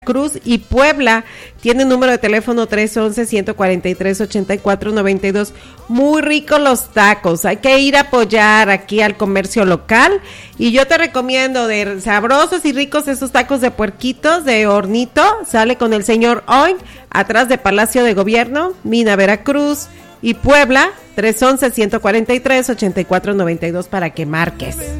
Cruz y Puebla. Tiene un número de teléfono 311-143-8492. Muy ricos los tacos. Hay que ir a apoyar aquí al comercio local. Y yo te recomiendo de sabrosos y ricos esos tacos de puerquitos de hornito. Sale con el señor Oin, atrás de Palacio de Gobierno, Mina, Veracruz y Puebla. 311-143-8492 para que marques.